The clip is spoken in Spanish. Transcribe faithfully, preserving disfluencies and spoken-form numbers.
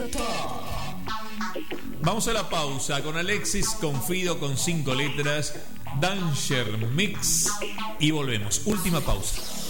Vamos a la pausa con Alexis Confido con cinco letras, Danger Mix, y volvemos. Última pausa.